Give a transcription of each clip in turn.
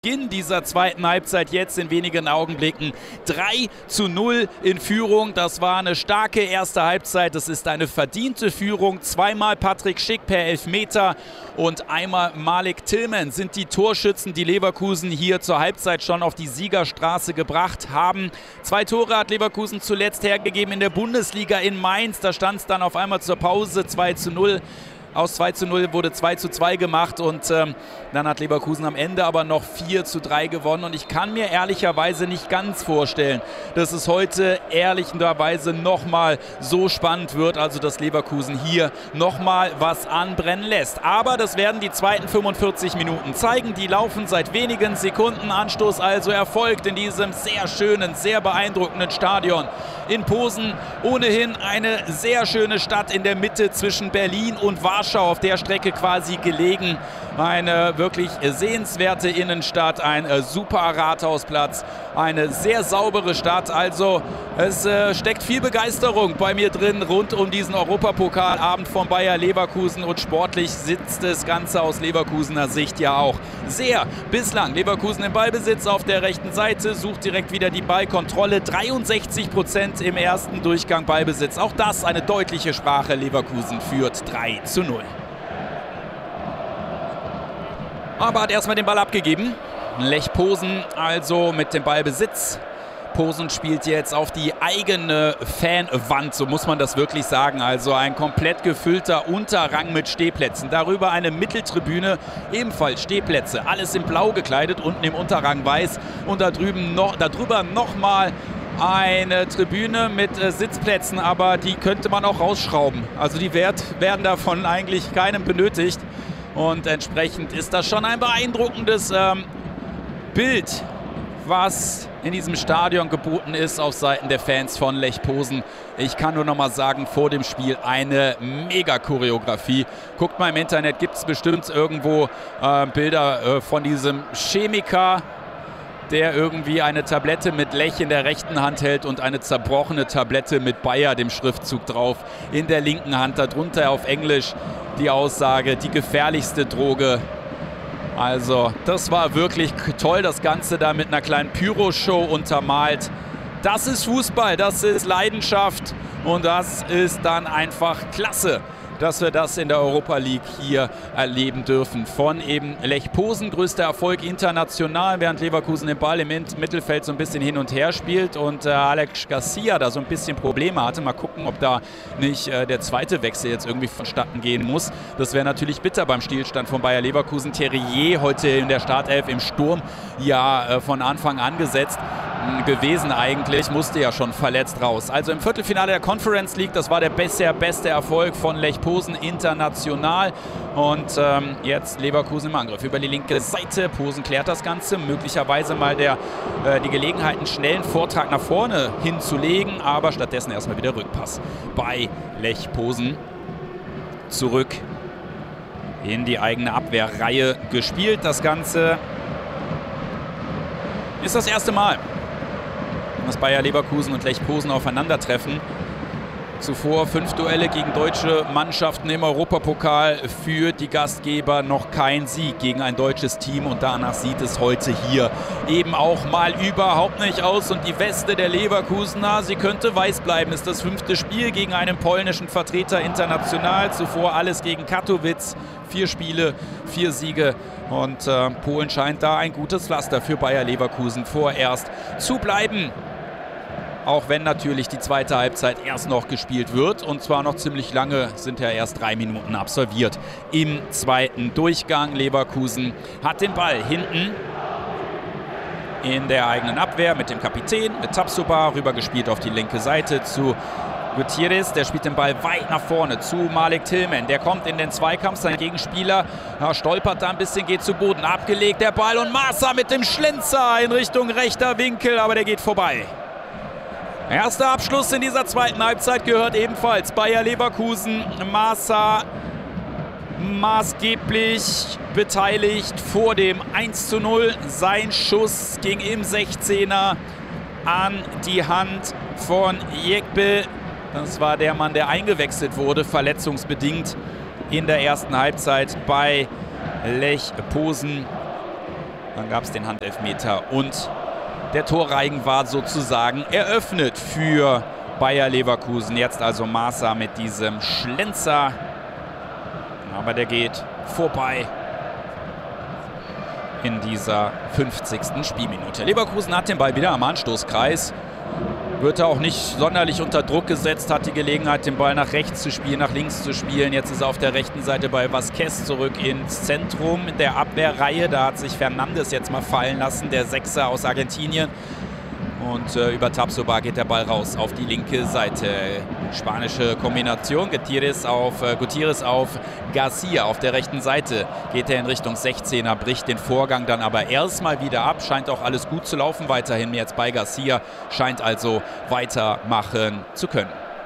Beginn dieser zweiten Halbzeit jetzt in wenigen Augenblicken 3:0 in Führung. Das war eine starke erste Halbzeit. Das ist eine verdiente Führung. Zweimal Patrick Schick per Elfmeter und einmal Malik Tillman sind die Torschützen, die Leverkusen hier zur Halbzeit schon auf die Siegerstraße gebracht haben. 2 Tore hat Leverkusen zuletzt hergegeben in der Bundesliga in Mainz. Da stand es dann auf einmal zur Pause 2:0. Aus 2:0 wurde 2:2 gemacht und dann hat Leverkusen am Ende aber noch 4:3 gewonnen. Und ich kann mir ehrlicherweise nicht ganz vorstellen, dass es heute ehrlicherweise nochmal so spannend wird, also dass Leverkusen hier nochmal was anbrennen lässt. Aber das werden die zweiten 45 Minuten zeigen. Die laufen seit wenigen Sekunden. Anstoß also erfolgt in diesem sehr schönen, sehr beeindruckenden Stadion in Posen. Ohnehin eine sehr schöne Stadt in der Mitte zwischen Berlin und Warschau, auf der Strecke quasi gelegen. Eine wirklich sehenswerte Innenstadt, ein super Rathausplatz, eine sehr saubere Stadt. Also es steckt viel Begeisterung bei mir drin rund um diesen Europapokalabend von Bayer Leverkusen und sportlich sitzt das Ganze aus Leverkusener Sicht ja auch sehr. Bislang Leverkusen im Ballbesitz auf der rechten Seite, sucht direkt wieder die Ballkontrolle. 63% im ersten Durchgang Ballbesitz. Auch das eine deutliche Sprache. Leverkusen führt 3:0. Aber hat erstmal den Ball abgegeben. Lech Posen also mit dem Ballbesitz. Posen spielt jetzt auf die eigene Fanwand, so muss man das wirklich sagen. Also ein komplett gefüllter Unterrang mit Stehplätzen. Darüber eine Mitteltribüne, ebenfalls Stehplätze. Alles in blau gekleidet, unten im Unterrang weiß. Und darüber nochmal eine Tribüne mit Sitzplätzen, aber die könnte man auch rausschrauben. Also die werden davon eigentlich keinem benötigt. Und entsprechend ist das schon ein beeindruckendes Bild, was in diesem Stadion geboten ist auf Seiten der Fans von Lech Posen. Ich kann nur noch mal sagen, vor dem Spiel eine Mega-Choreografie. Guckt mal im Internet, gibt es bestimmt irgendwo Bilder von diesem Chemiker, der irgendwie eine Tablette mit Lech in der rechten Hand hält und eine zerbrochene Tablette mit Bayer, dem Schriftzug drauf, in der linken Hand. Darunter auf Englisch die Aussage, die gefährlichste Droge. Also das war wirklich toll, das Ganze da mit einer kleinen Pyro-Show untermalt. Das ist Fußball, das ist Leidenschaft und das ist dann einfach klasse, dass wir das in der Europa League hier erleben dürfen. Von eben Lech Posen, größter Erfolg international, während Leverkusen den Ball im Mittelfeld so ein bisschen hin und her spielt und Alex Garcia da so ein bisschen Probleme hatte. Mal gucken, ob da nicht der zweite Wechsel jetzt irgendwie vonstatten gehen muss. Das wäre natürlich bitter beim Stillstand von Bayer Leverkusen. Terrier heute in der Startelf im Sturm ja von Anfang an gesetzt gewesen eigentlich, musste ja schon verletzt raus. Also im Viertelfinale der Conference League, das war der bisher beste Erfolg von Lech Posen international. Und jetzt Leverkusen im Angriff über die linke Seite. Posen klärt das Ganze, möglicherweise mal die Gelegenheit, einen schnellen Vortrag nach vorne hinzulegen, aber stattdessen erstmal wieder Rückpass bei Lech Posen. Zurück in die eigene Abwehrreihe gespielt. Das Ganze ist das erste Mal, dass Bayer Leverkusen und Lech Posen aufeinandertreffen. Zuvor 5 Duelle gegen deutsche Mannschaften im Europapokal, für die Gastgeber noch kein Sieg gegen ein deutsches Team und danach sieht es heute hier eben auch mal überhaupt nicht aus. Und die Weste der Leverkusener, sie könnte weiß bleiben, ist das 5. Spiel gegen einen polnischen Vertreter international. Zuvor alles gegen Katowice, 4 Spiele, 4 Siege. Und Polen scheint da ein gutes Pflaster für Bayer Leverkusen vorerst zu bleiben. Auch wenn natürlich die zweite Halbzeit erst noch gespielt wird. Und zwar noch ziemlich lange, sind ja erst 3 Minuten absolviert im zweiten Durchgang. Leverkusen hat den Ball hinten in der eigenen Abwehr mit dem Kapitän, mit Tapsoba, rübergespielt auf die linke Seite zu Gutierrez, der spielt den Ball weit nach vorne zu Malik Tillman. Der kommt in den Zweikampf, sein Gegenspieler stolpert da ein bisschen, geht zu Boden. Abgelegt der Ball und Massa mit dem Schlenzer in Richtung rechter Winkel, aber der geht vorbei. Erster Abschluss in dieser zweiten Halbzeit gehört ebenfalls Bayer Leverkusen. Massa maßgeblich beteiligt vor dem 1:0. Sein Schuss ging im 16er an die Hand von Jekbel. Das war der Mann, der eingewechselt wurde, verletzungsbedingt in der ersten Halbzeit bei Lech Posen. Dann gab es den Handelfmeter und der Torreigen war sozusagen eröffnet für Bayer Leverkusen. Jetzt also Maaßer mit diesem Schlenzer. Aber der geht vorbei in dieser 50. Spielminute. Leverkusen hat den Ball wieder am Anstoßkreis. Wird er auch nicht sonderlich unter Druck gesetzt, hat die Gelegenheit, den Ball nach rechts zu spielen, nach links zu spielen. Jetzt ist er auf der rechten Seite bei Vázquez zurück ins Zentrum der Abwehrreihe. Da hat sich Fernandes jetzt mal fallen lassen, der Sechser aus Argentinien. Und über Tapsoba geht der Ball raus auf die linke Seite. Spanische Kombination. Gutiérrez auf Garcia auf der rechten Seite. Geht er in Richtung 16er, bricht den Vorgang dann aber erstmal wieder ab. Scheint auch alles gut zu laufen weiterhin jetzt bei Garcia. Scheint also weitermachen zu können.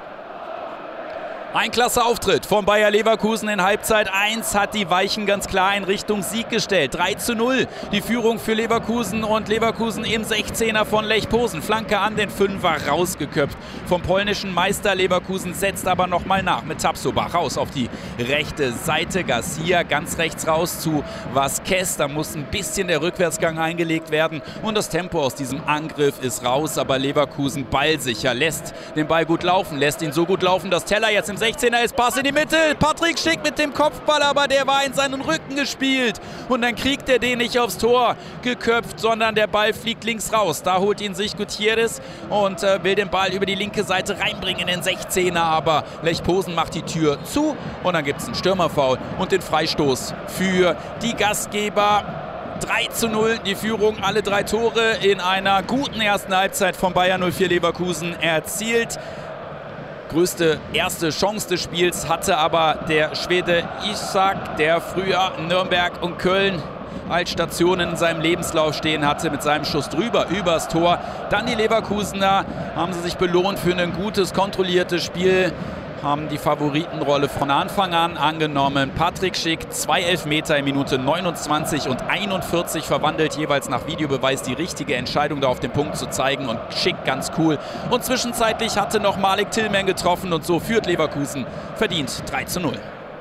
Ein klasse Auftritt von Bayer Leverkusen in Halbzeit 1 hat die Weichen ganz klar in Richtung Sieg gestellt. 3:0 die Führung für Leverkusen und Leverkusen im 16er von Lech Posen. Flanke an den Fünfer rausgeköpft vom polnischen Meister. Leverkusen setzt aber nochmal nach mit Tapsoba raus auf die rechte Seite. Garcia ganz rechts raus zu Vázquez. Da muss ein bisschen der Rückwärtsgang eingelegt werden und das Tempo aus diesem Angriff ist raus. Aber Leverkusen ballsicher, lässt den Ball gut laufen, lässt ihn so gut laufen, dass Teller jetzt im 16er ist, Pass in die Mitte, Patrick Schick mit dem Kopfball, aber der war in seinen Rücken gespielt und dann kriegt er den nicht aufs Tor geköpft, sondern der Ball fliegt links raus. Da holt ihn sich Gutiérrez und will den Ball über die linke Seite reinbringen in den 16er, aber Lech Posen macht die Tür zu und dann gibt es einen Stürmerfoul und den Freistoß für die Gastgeber. 3:0 die Führung, alle 3 Tore in einer guten ersten Halbzeit von Bayer 04 Leverkusen erzielt. Größte erste Chance des Spiels hatte aber der Schwede Isak, der früher Nürnberg und Köln als Stationen in seinem Lebenslauf stehen hatte, mit seinem Schuss drüber, übers Tor. Dann die Leverkusener, haben sie sich belohnt für ein gutes, kontrolliertes Spiel, haben die Favoritenrolle von Anfang an angenommen. Patrick Schick, 2 Elfmeter in Minute 29 und 41 verwandelt, jeweils nach Videobeweis die richtige Entscheidung, da auf den Punkt zu zeigen und Schick ganz cool. Und zwischenzeitlich hatte noch Malik Tillman getroffen und so führt Leverkusen verdient 3:0.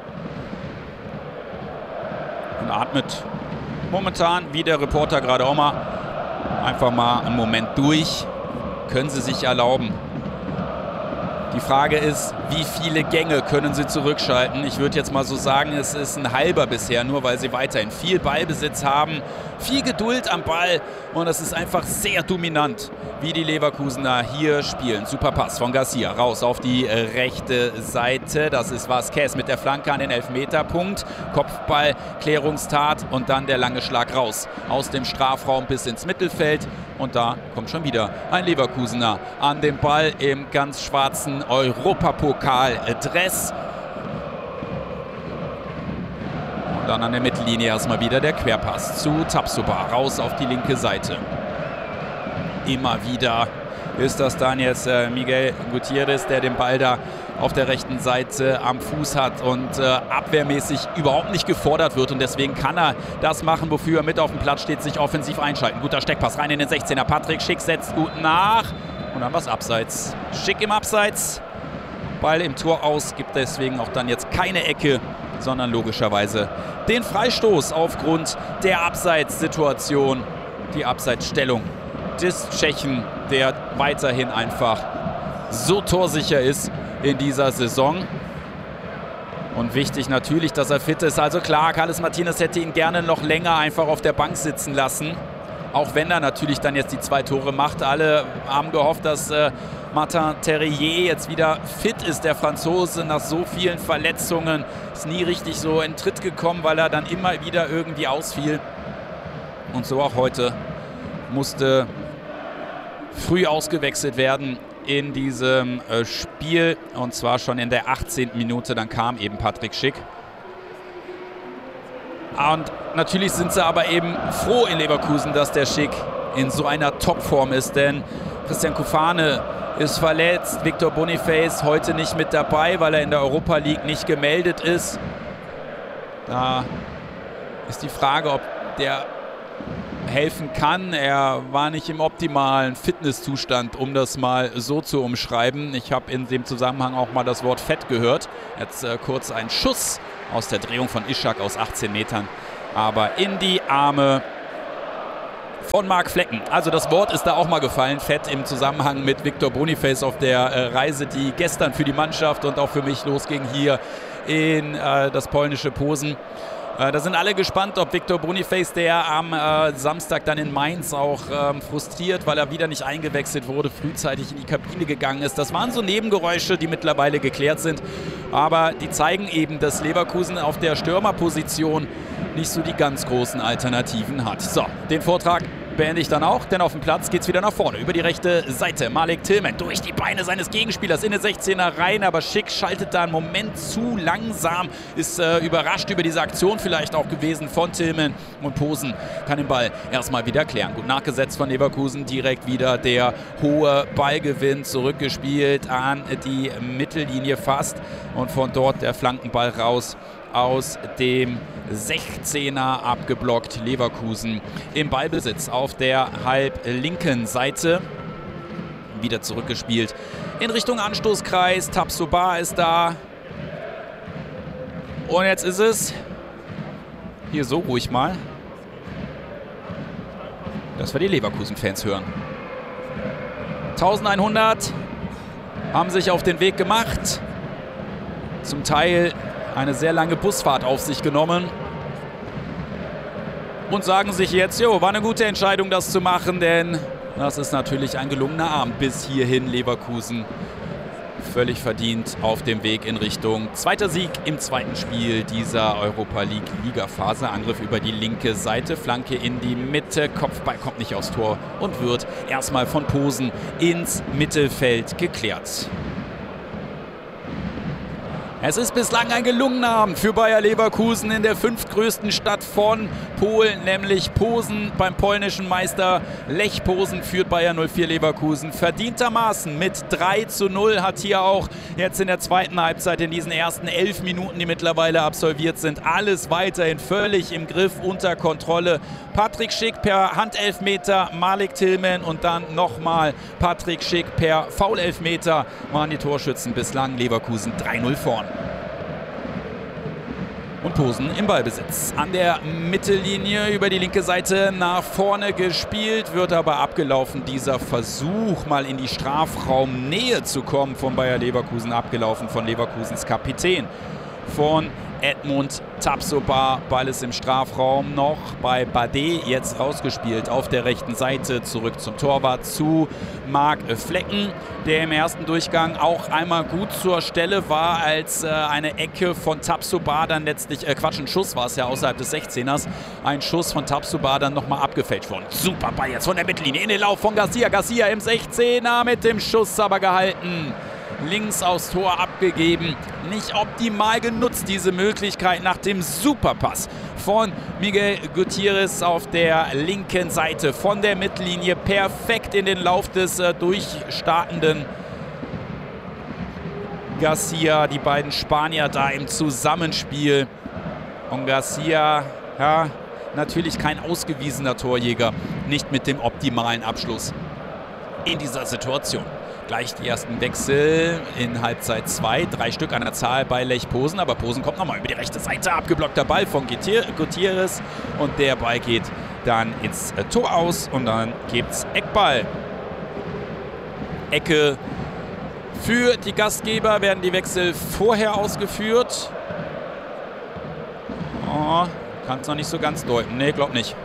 Und atmet momentan, wie der Reporter gerade auch mal, einfach mal einen Moment durch. Können sie sich erlauben. Die Frage ist, wie viele Gänge können sie zurückschalten? Ich würde jetzt mal so sagen, es ist ein halber bisher, nur weil sie weiterhin viel Ballbesitz haben, viel Geduld am Ball und es ist einfach sehr dominant, wie die Leverkusener hier spielen. Super Pass von Garcia raus auf die rechte Seite. Das ist Vázquez mit der Flanke an den Elfmeterpunkt. Kopfball, Klärungstat und dann der lange Schlag raus aus dem Strafraum bis ins Mittelfeld. Und da kommt schon wieder ein Leverkusener an den Ball im ganz schwarzen Europapokal-Dress. Und dann an der Mittellinie erstmal wieder der Querpass zu Tapsoba, raus auf die linke Seite. Immer wieder ist das dann jetzt Miguel Gutiérrez, der den Ball da auf der rechten Seite am Fuß hat und abwehrmäßig überhaupt nicht gefordert wird. Und deswegen kann er das machen, wofür er mit auf dem Platz steht, sich offensiv einschalten. Guter Steckpass rein in den 16er. Patrick Schick setzt gut nach. Und dann was Abseits. Schick im Abseits. Ball im Tor aus. Gibt deswegen auch dann jetzt keine Ecke, sondern logischerweise den Freistoß aufgrund der Abseitssituation. Die Abseitsstellung des Tschechen, der weiterhin einfach so torsicher ist in dieser Saison. Und wichtig natürlich, dass er fit ist. Also klar, Carles Martinez hätte ihn gerne noch länger einfach auf der Bank sitzen lassen. Auch wenn er natürlich dann jetzt die 2 Tore macht. Alle haben gehofft, dass Martin Terrier jetzt wieder fit ist, der Franzose, nach so vielen Verletzungen. Ist nie richtig so in Tritt gekommen, weil er dann immer wieder irgendwie ausfiel. Und so auch heute musste früh ausgewechselt werden in diesem Spiel, und zwar schon in der 18. Minute, dann kam eben Patrick Schick. Und natürlich sind sie aber eben froh in Leverkusen, dass der Schick in so einer Topform ist, denn Christian Kufane ist verletzt, Victor Boniface heute nicht mit dabei, weil er in der Europa League nicht gemeldet ist. Da ist die Frage, ob der helfen kann. Er war nicht im optimalen Fitnesszustand, um das mal so zu umschreiben. Ich habe in dem Zusammenhang auch mal das Wort Fett gehört. Jetzt kurz ein Schuss aus der Drehung von Ishak aus 18 Metern. Aber in die Arme von Marc Flecken. Also das Wort ist da auch mal gefallen, fett im Zusammenhang mit Victor Boniface auf der Reise, die gestern für die Mannschaft und auch für mich losging hier in das polnische Posen. Da sind alle gespannt, ob Victor Boniface, der am Samstag dann in Mainz auch frustriert, weil er wieder nicht eingewechselt wurde, frühzeitig in die Kabine gegangen ist. Das waren so Nebengeräusche, die mittlerweile geklärt sind. Aber die zeigen eben, dass Leverkusen auf der Stürmerposition nicht so die ganz großen Alternativen hat. So, den Vortrag beende ich dann auch, denn auf dem Platz geht es wieder nach vorne. Über die rechte Seite. Malik Tillman durch die Beine seines Gegenspielers in den 16er rein, aber Schick schaltet da einen Moment zu langsam. Ist überrascht über diese Aktion vielleicht auch gewesen von Tillman. Und Posen kann den Ball erstmal wieder klären. Gut nachgesetzt von Leverkusen. Direkt wieder der hohe Ballgewinn zurückgespielt an die Mittellinie fast. Und von dort der Flankenball raus aus dem 16er abgeblockt. Leverkusen im Ballbesitz auf der halblinken Seite. Wieder zurückgespielt in Richtung Anstoßkreis. Tapsoba ist da. Und jetzt ist es hier so ruhig mal, dass wir die Leverkusen-Fans hören. 1100 haben sich auf den Weg gemacht. Zum Teil eine sehr lange Busfahrt auf sich genommen und sagen sich jetzt, jo, war eine gute Entscheidung, das zu machen, denn das ist natürlich ein gelungener Abend bis hierhin. Leverkusen völlig verdient auf dem Weg in Richtung zweiter Sieg im zweiten Spiel dieser Europa League Ligaphase. Angriff über die linke Seite, Flanke in die Mitte, Kopfball kommt nicht aufs Tor und wird erstmal von Posen ins Mittelfeld geklärt. Es ist bislang ein gelungener Abend für Bayer Leverkusen in der fünftgrößten Stadt von Polen, nämlich Posen. Beim polnischen Meister Lech Posen führt Bayer 04 Leverkusen verdientermaßen mit 3:0. Hat hier auch jetzt in der zweiten Halbzeit, in diesen ersten 11 Minuten, die mittlerweile absolviert sind, alles weiterhin völlig im Griff, unter Kontrolle. Patrick Schick per Handelfmeter, Malik Tillman und dann nochmal Patrick Schick per Foulelfmeter waren die Torschützen bislang. Leverkusen 3:0 vorn. Und Posen im Ballbesitz. An der Mittellinie über die linke Seite nach vorne gespielt, wird aber abgelaufen. Dieser Versuch, mal in die Strafraumnähe zu kommen, von Bayer Leverkusen abgelaufen, von Leverkusens Kapitän, von Edmund Tapsoba. Ball ist im Strafraum noch bei Bade, jetzt rausgespielt auf der rechten Seite, zurück zum Torwart zu Marc Flecken, der im ersten Durchgang auch einmal gut zur Stelle war, als eine Ecke von Tapsoba dann letztlich, ein Schuss war es ja außerhalb des 16ers, ein Schuss von Tapsoba dann nochmal abgefälscht worden. Super Ball jetzt von der Mittellinie in den Lauf von Garcia. Garcia im 16er mit dem Schuss aber gehalten. Links aufs Tor abgegeben. Nicht optimal genutzt, diese Möglichkeit nach dem Superpass von Miguel Gutierrez auf der linken Seite von der Mittellinie. Perfekt in den Lauf des durchstartenden Garcia. Die beiden Spanier da im Zusammenspiel. Und Garcia, ja, natürlich kein ausgewiesener Torjäger. Nicht mit dem optimalen Abschluss in dieser Situation. Gleich die ersten Wechsel in Halbzeit 2. 3 Stück an der Zahl bei Lech Posen. Aber Posen kommt nochmal über die rechte Seite. Abgeblockter Ball von Gutierrez. Und der Ball geht dann ins Tor aus. Und dann gibt es Eckball. Ecke für die Gastgeber. Werden die Wechsel vorher ausgeführt? Oh, kann es noch nicht so ganz deuten. Nee, glaub nicht.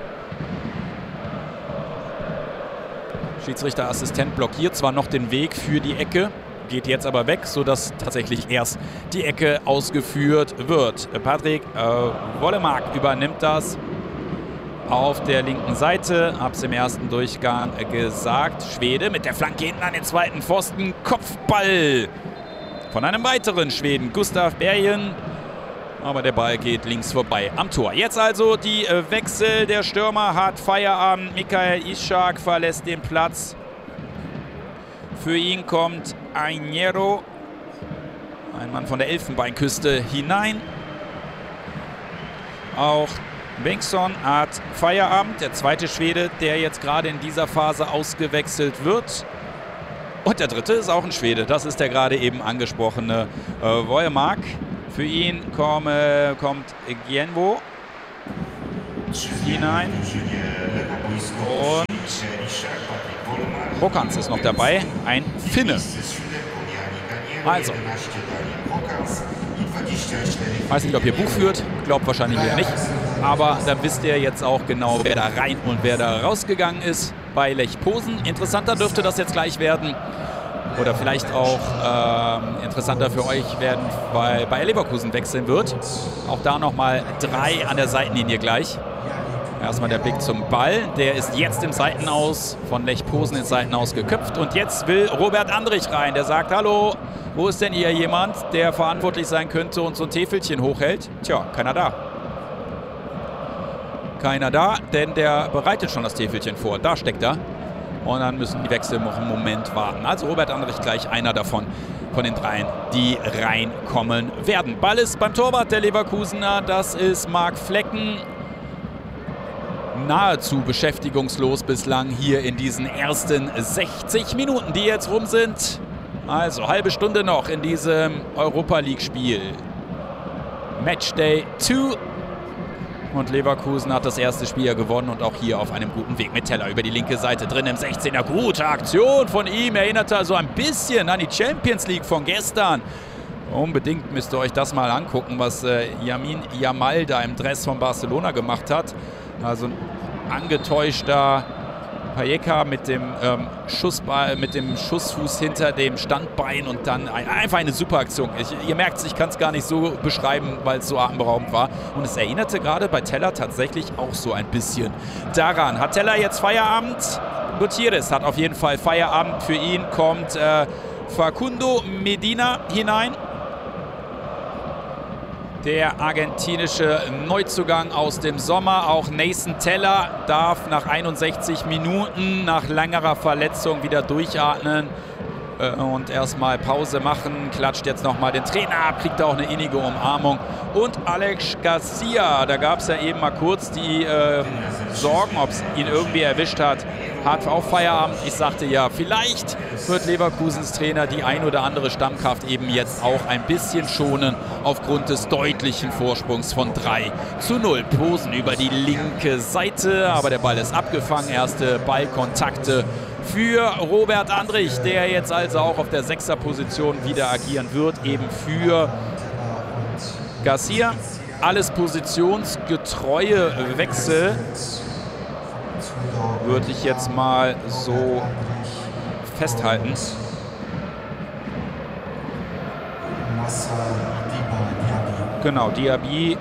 Schiedsrichterassistent blockiert zwar noch den Weg für die Ecke, geht jetzt aber weg, sodass tatsächlich erst die Ecke ausgeführt wird. Patrick Wollemark übernimmt das auf der linken Seite. Hab's im ersten Durchgang gesagt. Schwede mit der Flanke hinten an den zweiten Pfosten. Kopfball von einem weiteren Schweden, Gustav Bergen. Aber der Ball geht links vorbei am Tor. Jetzt also die Wechsel. Der Stürmer hat Feierabend. Michael Ishak verlässt den Platz. Für ihn kommt Añero, ein Mann von der Elfenbeinküste, hinein. Auch Bengtsson hat Feierabend. Der zweite Schwede, der jetzt gerade in dieser Phase ausgewechselt wird. Und der dritte ist auch ein Schwede. Das ist der gerade eben angesprochene Wollemark. Für ihn kommt Gienwo hinein. Und Bokanz ist noch dabei, ein Finne. Also, weiß nicht, ob ihr Buch führt, glaubt wahrscheinlich eher nicht. Aber da wisst ihr jetzt auch genau, wer da rein und wer da rausgegangen ist bei Lech Posen. Interessanter dürfte das jetzt gleich werden. Oder vielleicht auch interessanter für euch werden, weil Bayer Leverkusen wechseln wird. Auch da nochmal 3 an der Seitenlinie gleich. Erstmal der Blick zum Ball. Der ist jetzt im Seitenaus von Lech Posen ins Seitenaus geköpft. Und jetzt will Robert Andrich rein. Der sagt, hallo, wo ist denn hier jemand, der verantwortlich sein könnte und so ein Täfelchen hochhält? Tja, keiner da. Keiner da, denn der bereitet schon das Täfelchen vor. Da steckt er. Und dann müssen die Wechsel noch einen Moment warten. Also Robert Andrich gleich einer davon, von den 3, die reinkommen werden. Ball ist beim Torwart der Leverkusener. Das ist Marc Flecken. Nahezu beschäftigungslos bislang hier in diesen ersten 60 Minuten, die jetzt rum sind. Also halbe Stunde noch in diesem Europa-League-Spiel. Matchday 2. Und Leverkusen hat das erste Spiel ja gewonnen und auch hier auf einem guten Weg mit Teller über die linke Seite drin im 16er. Gute Aktion von ihm, erinnerte also ein bisschen an die Champions League von gestern. Unbedingt müsst ihr euch das mal angucken, was Lamine Yamal da im Dress von Barcelona gemacht hat. Also ein angetäuschter Payeka mit dem Schussball, mit dem Schussfuß hinter dem Standbein und dann einfach eine super Aktion. Ihr merkt es, ich kann es gar nicht so beschreiben, weil es so atemberaubend war. Und es erinnerte gerade bei Teller tatsächlich auch so ein bisschen daran. Hat Teller jetzt Feierabend? Gutierrez hat auf jeden Fall Feierabend. Für ihn kommt Facundo Medina hinein. Der argentinische Neuzugang aus dem Sommer. Auch Nathan Teller darf nach 61 Minuten nach längerer Verletzung wieder durchatmen und erstmal Pause machen. Klatscht jetzt nochmal den Trainer ab, kriegt auch eine innige Umarmung. Und Alex Garcia, da gab es ja eben mal kurz die Sorgen, ob es ihn irgendwie erwischt hat. Hat auch Feierabend. Ich sagte ja, vielleicht wird Leverkusens Trainer die ein oder andere Stammkraft eben jetzt auch ein bisschen schonen aufgrund des deutlichen Vorsprungs von 3:0. Posen über die linke Seite, aber der Ball ist abgefangen. Erste Ballkontakte für Robert Andrich, der jetzt also auch auf der 6er-Position wieder agieren wird, eben für Garcia. Alles positionsgetreue Wechsel. Würde ich jetzt mal so festhalten. Genau, Diaby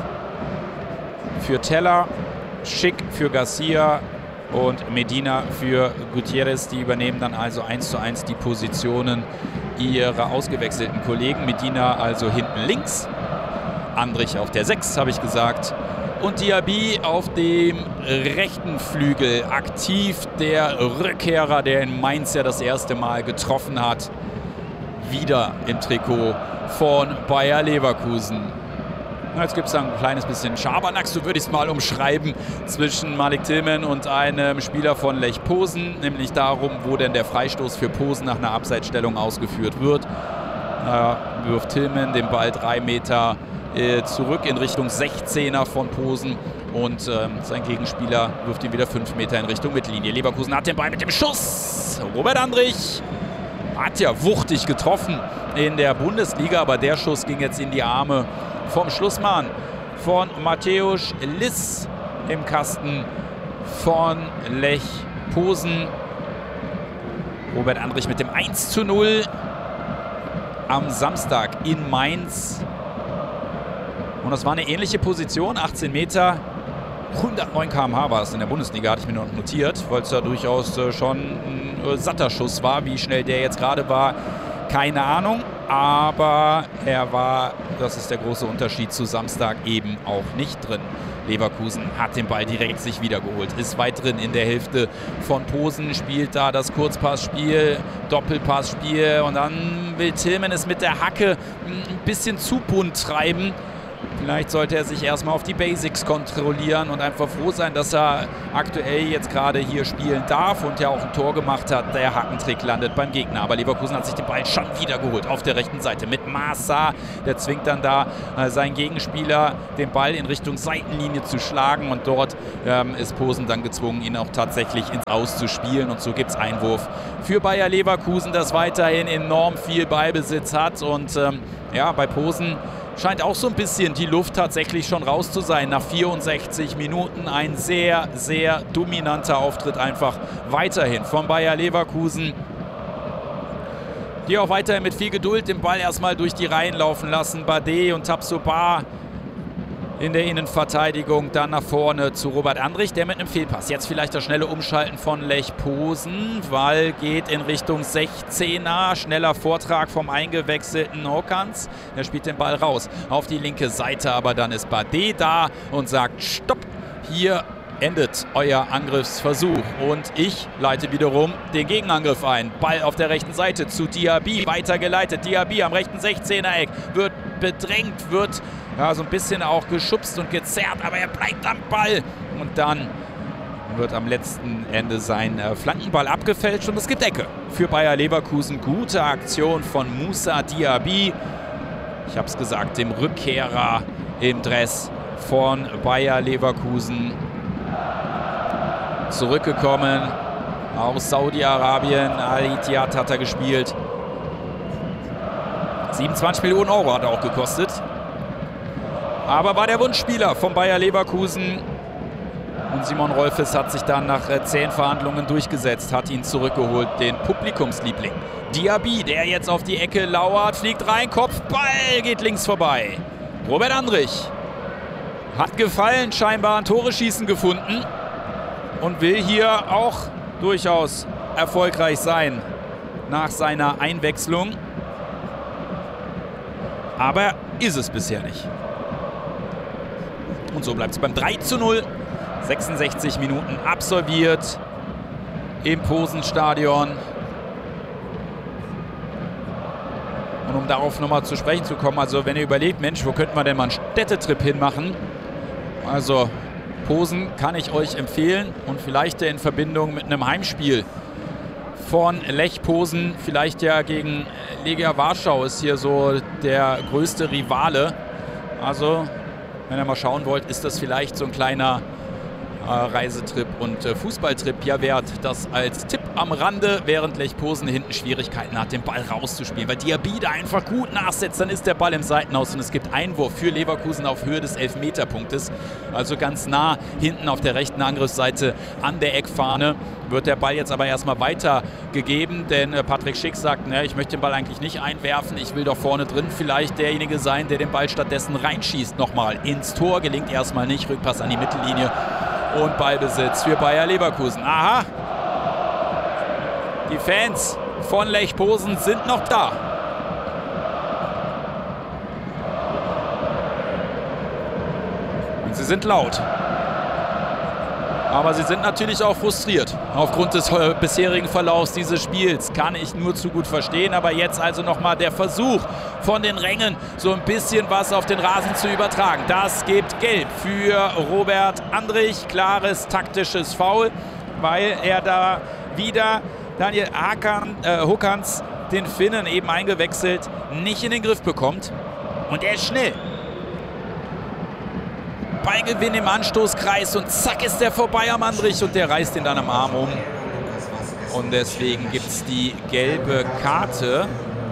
für Teller, Schick für Garcia und Medina für Gutierrez. Die übernehmen dann also 1:1 die Positionen ihrer ausgewechselten Kollegen. Medina also hinten links, Andrich auf der 6, habe ich gesagt. Und Diaby auf dem rechten Flügel aktiv, der Rückkehrer, der in Mainz ja das erste Mal getroffen hat. Wieder im Trikot von Bayer Leverkusen. Jetzt gibt es ein kleines bisschen Schabernack, so würde ich es mal umschreiben, zwischen Malik Tillman und einem Spieler von Lech Posen. Nämlich darum, wo denn der Freistoß für Posen nach einer Abseitsstellung ausgeführt wird. Wirft Tillman den Ball 3 Meter zurück in Richtung 16er von Posen und sein Gegenspieler wirft ihn wieder 5 Meter in Richtung Mittellinie. Leverkusen hat den Ball mit dem Schuss. Robert Andrich hat ja wuchtig getroffen in der Bundesliga, aber der Schuss ging jetzt in die Arme vom Schlussmann von Mateusz Liss im Kasten von Lech Posen. Robert Andrich mit dem 1:0 am Samstag in Mainz. Und das war eine ähnliche Position, 18 Meter, 109 km/h war es in der Bundesliga, hatte ich mir noch notiert, weil es ja durchaus schon ein satter Schuss war. Wie schnell der jetzt gerade war, keine Ahnung. Aber er war, das ist der große Unterschied zu Samstag, eben auch nicht drin. Leverkusen hat den Ball direkt sich wiedergeholt, ist weit drin in der Hälfte von Posen, spielt da das Kurzpassspiel, Doppelpassspiel und dann will Tillman es mit der Hacke ein bisschen zu bunt treiben. Vielleicht sollte er sich erstmal auf die Basics kontrollieren und einfach froh sein, dass er aktuell jetzt gerade hier spielen darf und ja auch ein Tor gemacht hat. Der Hackentrick landet beim Gegner. Aber Leverkusen hat sich den Ball schon wieder geholt auf der rechten Seite mit Massa. Der zwingt dann da seinen Gegenspieler, den Ball in Richtung Seitenlinie zu schlagen. Und dort ist Posen dann gezwungen, ihn auch tatsächlich ins Aus zu spielen. Und so gibt es Einwurf für Bayer Leverkusen, das weiterhin enorm viel Ballbesitz hat. Und ja, bei Posen scheint auch so ein bisschen die Luft tatsächlich schon raus zu sein. Nach 64 Minuten ein sehr, sehr dominanter Auftritt einfach weiterhin von Bayer Leverkusen, die auch weiterhin mit viel Geduld den Ball erstmal durch die Reihen laufen lassen. Bade und Tabsoba in der Innenverteidigung, dann nach vorne zu Robert Andrich, der mit einem Fehlpass. Jetzt vielleicht das schnelle Umschalten von Lech Posen, weil geht in Richtung 16er. Schneller Vortrag vom eingewechselten Hokans. Der spielt den Ball raus auf die linke Seite, aber dann ist Bade da und sagt, stopp, hier endet euer Angriffsversuch. Und ich leite wiederum den Gegenangriff ein. Ball auf der rechten Seite zu Diaby, weitergeleitet. Diaby am rechten 16er-Eck, wird bedrängt, wird ja, so ein bisschen auch geschubst und gezerrt, aber er bleibt am Ball. Und dann wird am letzten Ende sein Flankenball abgefälscht und es gibt Ecke für Bayer Leverkusen. Gute Aktion von Moussa Diaby. Ich habe es gesagt, dem Rückkehrer im Dress von Bayer Leverkusen. Zurückgekommen aus Saudi-Arabien. Al-Ittihad hat er gespielt. 27 Millionen Euro hat er auch gekostet. Aber war der Wunschspieler von Bayer Leverkusen. Und Simon Rolfes hat sich dann nach 10 Verhandlungen durchgesetzt, hat ihn zurückgeholt, den Publikumsliebling. Diaby, der jetzt auf die Ecke lauert, fliegt rein, Kopfball, geht links vorbei. Robert Andrich hat gefallen, scheinbar ein Tore-Schießen gefunden und will hier auch durchaus erfolgreich sein nach seiner Einwechslung. Aber ist es bisher nicht. Und so bleibt es beim 3:0. 66 Minuten absolviert im Posenstadion. Und um darauf nochmal zu sprechen zu kommen, also wenn ihr überlegt, Mensch, wo könnte man denn mal einen Städtetrip hinmachen? Also Posen kann ich euch empfehlen und vielleicht in Verbindung mit einem Heimspiel von Lech Posen, vielleicht ja gegen Legia Warschau ist hier so der größte Rivale. Also wenn ihr mal schauen wollt, ist das vielleicht so ein kleiner Reisetrip und Fußballtrip ja wert. Das als Tipp am Rande, während Lech Posen hinten Schwierigkeiten hat, den Ball rauszuspielen. Weil Diaby da einfach gut nachsetzt, dann ist der Ball im Seitenhaus und es gibt Einwurf für Leverkusen auf Höhe des Elfmeterpunktes. Also ganz nah hinten auf der rechten Angriffsseite an der Eckfahne wird der Ball jetzt aber erstmal weitergegeben, denn Patrick Schick sagt, ne, ich möchte den Ball eigentlich nicht einwerfen, ich will doch vorne drin vielleicht derjenige sein, der den Ball stattdessen reinschießt nochmal ins Tor. Gelingt erstmal nicht, Rückpass an die Mittellinie. Und Ballbesitz für Bayer Leverkusen. Aha! Die Fans von Lech Posen sind noch da. Und sie sind laut. Aber sie sind natürlich auch frustriert. Aufgrund des bisherigen Verlaufs dieses Spiels kann ich nur zu gut verstehen. Aber jetzt also nochmal der Versuch von den Rängen, so ein bisschen was auf den Rasen zu übertragen. Das gibt Gelb für Robert Andrich. Klares taktisches Foul, weil er da wieder Daniel Hokans, den Finnen eben eingewechselt, nicht in den Griff bekommt. Und er ist schnell. Ballgewinn im Anstoßkreis und zack ist der vorbei am Andrich und der reißt ihn dann am Arm um. Und deswegen gibt es die gelbe Karte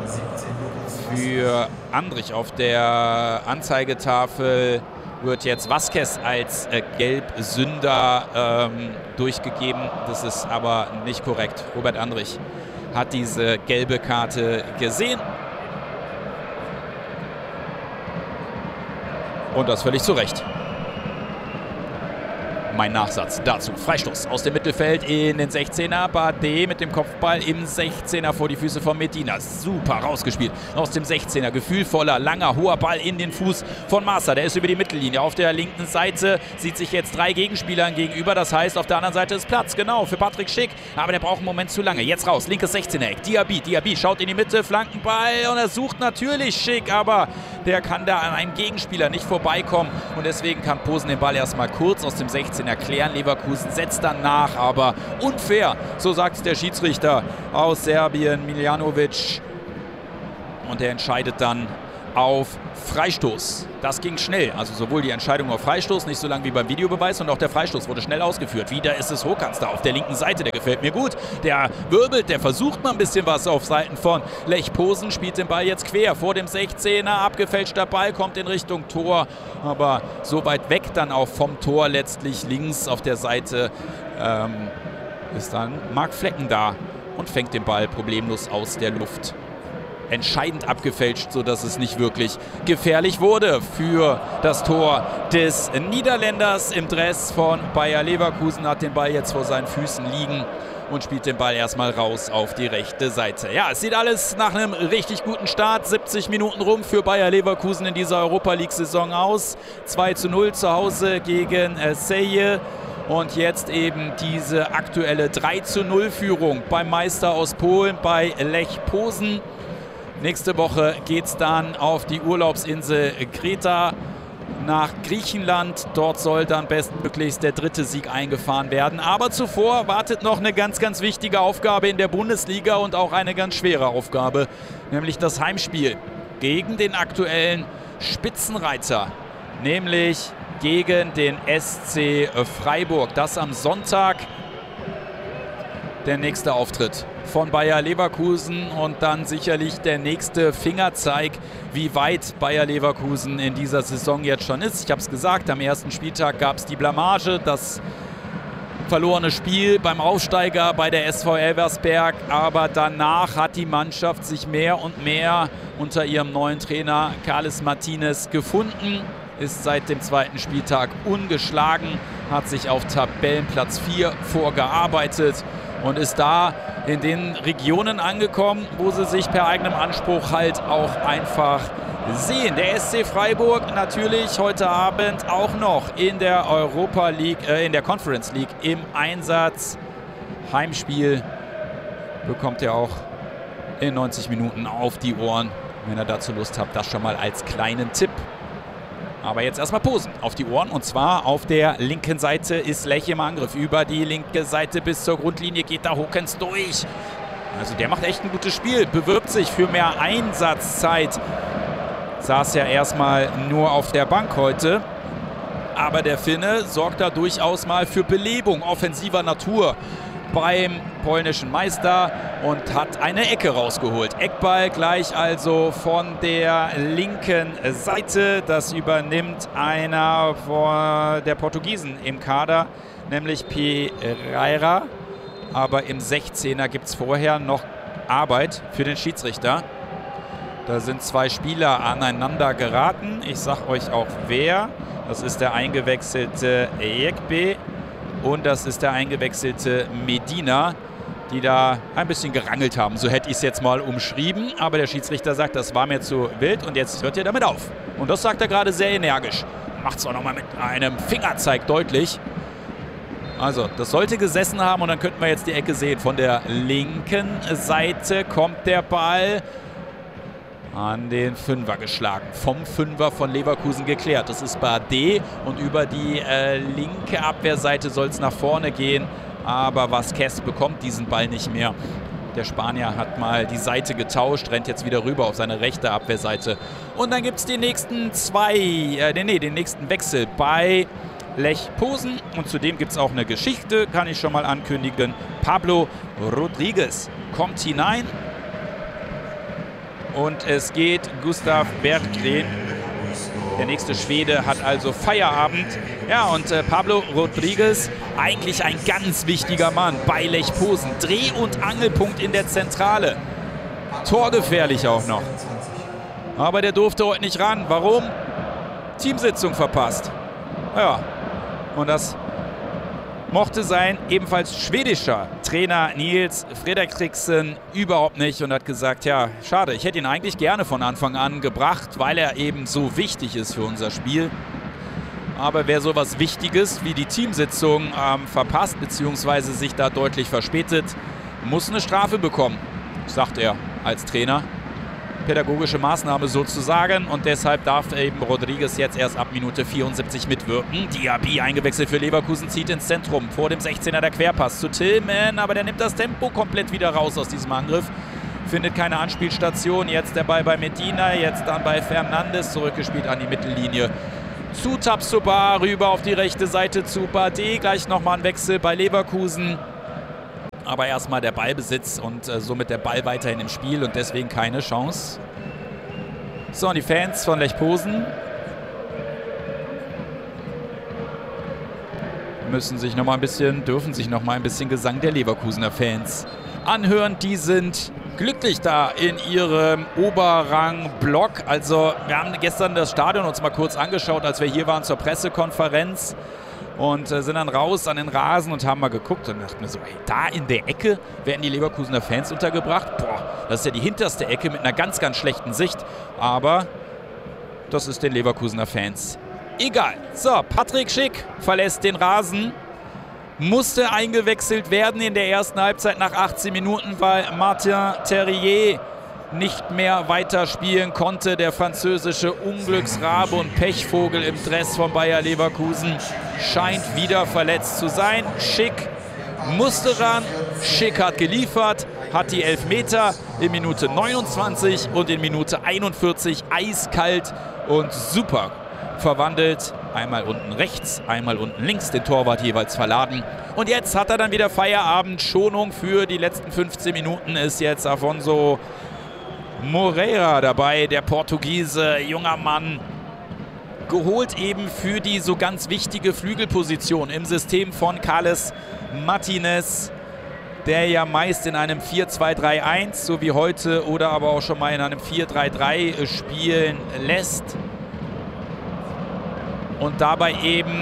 für Andrich. Auf der Anzeigetafel wird jetzt Vázquez als Gelbsünder durchgegeben. Das ist aber nicht korrekt. Robert Andrich hat diese gelbe Karte gesehen. Und das völlig zu Recht. mein Nachsatz dazu. Freistoß aus dem Mittelfeld in den 16er. Bardet mit dem Kopfball im 16er vor die Füße von Medina. Super rausgespielt aus dem 16er. Gefühlvoller, langer, hoher Ball in den Fuß von Marca. Der ist über die Mittellinie. Auf der linken Seite sieht sich jetzt 3 Gegenspielern gegenüber. Das heißt, auf der anderen Seite ist Platz. Genau, für Patrick Schick. Aber der braucht einen Moment zu lange. Jetzt raus, linkes 16er-Eck. Diaby schaut in die Mitte, Flankenball und er sucht natürlich Schick, aber der kann da an einem Gegenspieler nicht vorbeikommen und deswegen kann Posen den Ball erstmal kurz aus dem 16er klären. Leverkusen setzt dann nach, aber unfair, so sagt es der Schiedsrichter aus Serbien, Miljanovic, und er entscheidet dann auf Freistoß. Das ging schnell, also sowohl die Entscheidung auf Freistoß, nicht so lang wie beim Videobeweis, und auch der Freistoß wurde schnell ausgeführt. Wieder ist es Håkans da auf der linken Seite, der gefällt mir gut. Der wirbelt, der versucht mal ein bisschen was auf Seiten von Lech Posen, spielt den Ball jetzt quer vor dem 16er, abgefälschter Ball, kommt in Richtung Tor, aber so weit weg dann auch vom Tor, letztlich links auf der Seite ist dann Marc Flecken da und fängt den Ball problemlos aus der Luft. Entscheidend abgefälscht, sodass es nicht wirklich gefährlich wurde für das Tor des Niederländers im Dress von Bayer Leverkusen. Hat den Ball jetzt vor seinen Füßen liegen und spielt den Ball erstmal raus auf die rechte Seite. Ja, es sieht alles nach einem richtig guten Start. 70 Minuten rum für Bayer Leverkusen in dieser Europa-League-Saison aus. 2:0 zu Hause gegen Celje. Und jetzt eben diese aktuelle 3:0-Führung beim Meister aus Polen, bei Lech Posen. Nächste Woche geht es dann auf die Urlaubsinsel Kreta nach Griechenland. Dort soll dann bestmöglichst der 3. Sieg eingefahren werden. Aber zuvor wartet noch eine ganz, ganz wichtige Aufgabe in der Bundesliga und auch eine ganz schwere Aufgabe, nämlich das Heimspiel gegen den aktuellen Spitzenreiter, nämlich gegen den SC Freiburg. Das am Sonntag der nächste Auftritt von Bayer Leverkusen und dann sicherlich der nächste Fingerzeig, wie weit Bayer Leverkusen in dieser Saison jetzt schon ist. Ich habe es gesagt, am ersten Spieltag gab es die Blamage, das verlorene Spiel beim Aufsteiger bei der SV Elversberg, aber danach hat die Mannschaft sich mehr und mehr unter ihrem neuen Trainer Carles Martinez gefunden, ist seit dem 2. Spieltag ungeschlagen, hat sich auf Tabellenplatz 4 vorgearbeitet und ist da in den Regionen angekommen, wo sie sich per eigenem Anspruch halt auch einfach sehen. Der SC Freiburg natürlich heute Abend auch noch in der Europa League, in der Conference League im Einsatz. Heimspiel bekommt er auch in 90 Minuten auf die Ohren. Wenn ihr dazu Lust habt, das schon mal als kleinen Tipp. Aber jetzt erstmal Posen auf die Ohren, und zwar auf der linken Seite ist Lech im Angriff. Über die linke Seite bis zur Grundlinie geht da Håkans durch. Also der macht echt ein gutes Spiel, bewirbt sich für mehr Einsatzzeit. Saß ja erstmal nur auf der Bank heute. Aber der Finne sorgt da durchaus mal für Belebung offensiver Natur beim polnischen Meister und hat eine Ecke rausgeholt. Eckball gleich also von der linken Seite. Das übernimmt einer der Portugiesen im Kader, nämlich Pereira. Aber im 16er gibt es vorher noch Arbeit für den Schiedsrichter. Da sind 2 Spieler aneinander geraten. Ich sag euch auch wer. Das ist der eingewechselte Ekpe und das ist der eingewechselte Medina, die da ein bisschen gerangelt haben. So hätte ich es jetzt mal umschrieben. Aber der Schiedsrichter sagt, das war mir zu wild und jetzt hört ihr damit auf. Und das sagt er gerade sehr energisch. Macht es auch nochmal mit einem Fingerzeig deutlich. Also, das sollte gesessen haben und dann könnten wir jetzt die Ecke sehen. Von der linken Seite kommt der Ball an den Fünfer geschlagen. Vom Fünfer von Leverkusen geklärt. Das ist Bardet und über die linke Abwehrseite soll es nach vorne gehen. Aber Vázquez bekommt diesen Ball nicht mehr. Der Spanier hat mal die Seite getauscht, rennt jetzt wieder rüber auf seine rechte Abwehrseite. Und dann gibt es den nächsten den nächsten Wechsel bei Lech Posen. Und zudem gibt es auch eine Geschichte, kann ich schon mal ankündigen. Pablo Rodriguez kommt hinein. Und es geht Gustav Berggren. Der nächste Schwede hat also Feierabend. Ja, und Pablo Rodriguez, eigentlich ein ganz wichtiger Mann bei Lech Posen. Dreh- und Angelpunkt in der Zentrale. Torgefährlich auch noch. Aber der durfte heute nicht ran. Warum? Teamsitzung verpasst. Ja, und das mochte sein ebenfalls schwedischer Trainer Niels Fredriksen überhaupt nicht und hat gesagt, ja, schade, ich hätte ihn eigentlich gerne von Anfang an gebracht, weil er eben so wichtig ist für unser Spiel. Aber wer sowas Wichtiges wie die Teamsitzung verpasst bzw. sich da deutlich verspätet, muss eine Strafe bekommen, sagt er als Trainer. Pädagogische Maßnahme sozusagen und deshalb darf eben Rodriguez jetzt erst ab Minute 74 mitwirken. Diaby eingewechselt für Leverkusen, zieht ins Zentrum, vor dem 16er der Querpass zu Tillman, aber der nimmt das Tempo komplett wieder raus aus diesem Angriff. Findet keine Anspielstation, jetzt der Ball bei Medina, jetzt dann bei Fernandes, zurückgespielt an die Mittellinie. Zu Tabsoba, rüber auf die rechte Seite zu Bardet, gleich nochmal ein Wechsel bei Leverkusen. Aber erstmal der Ballbesitz und somit der Ball weiterhin im Spiel und deswegen keine Chance. So, und die Fans von Lech Posen dürfen sich noch mal ein bisschen Gesang der Leverkusener Fans anhören. Die sind glücklich da in ihrem Oberrang-Block. Also wir haben gestern das Stadion uns mal kurz angeschaut, als wir hier waren zur Pressekonferenz. Und sind dann raus an den Rasen und haben mal geguckt und dachten mir so, ey, da in der Ecke werden die Leverkusener Fans untergebracht. Boah, das ist ja die hinterste Ecke mit einer ganz, ganz schlechten Sicht. Aber das ist den Leverkusener Fans egal. So, Patrick Schick verlässt den Rasen. Musste eingewechselt werden in der ersten Halbzeit nach 18 Minuten, weil Martin Terrier nicht mehr weiterspielen konnte. Der französische Unglücksrabe und Pechvogel im Dress von Bayer Leverkusen scheint wieder verletzt zu sein. Schick musste ran, Schick hat geliefert, hat die Elfmeter in Minute 29 und in Minute 41 eiskalt und super verwandelt. Einmal unten rechts, einmal unten links, den Torwart jeweils verladen. Und jetzt hat er dann wieder Feierabend. Schonung für die letzten 15 Minuten ist jetzt Afonso Moreira dabei, der Portugiese, junger Mann, geholt eben für die so ganz wichtige Flügelposition im System von Carles Martinez, der ja meist in einem 4-2-3-1, so wie heute, oder aber auch schon mal in einem 4-3-3 spielen lässt. Und dabei eben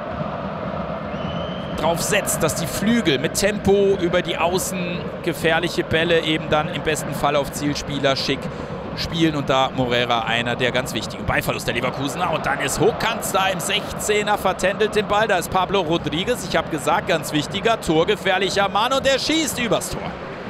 drauf setzt, dass die Flügel mit Tempo über die Außen gefährliche Bälle eben dann im besten Fall auf Zielspieler Schick spielen. Und da Moreira einer der ganz wichtigen. Ballverlust der Leverkusener und dann ist Hochkant da im 16er, vertändelt den Ball. Da ist Pablo Rodriguez, ich habe gesagt, ganz wichtiger, torgefährlicher Mann und der schießt übers Tor.